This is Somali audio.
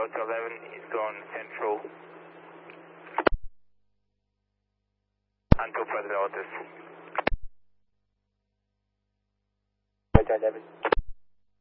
Delta 11 is going central until further notice. Delta 11.